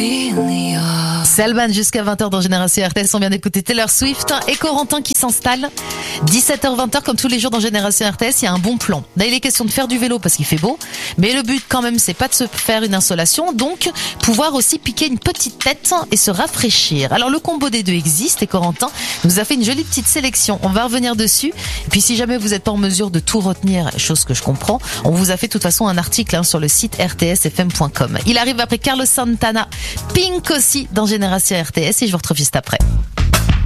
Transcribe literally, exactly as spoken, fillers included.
C'est Alban jusqu'à vingt heures dans Génération R T S. On vient d'écouter Taylor Swift et Corentin qui s'installe. dix-sept heures vingt heures comme tous les jours dans Génération R T S, il y a un bon plan. Là, il est question de faire du vélo parce qu'il fait beau. Mais le but quand même, c'est pas de se faire une insolation. Donc, pouvoir aussi piquer une petite tête et se rafraîchir. Alors, le combo des deux existe et Corentin nous a fait une jolie petite sélection. On va revenir dessus. Et puis, si jamais vous n'êtes pas en mesure de tout retenir, chose que je comprends, on vous a fait de toute façon un article hein, sur le site r t s f m point com. Il arrive après Carlos Santana, Pink aussi dans Génération R T S et je vous retrouve juste après.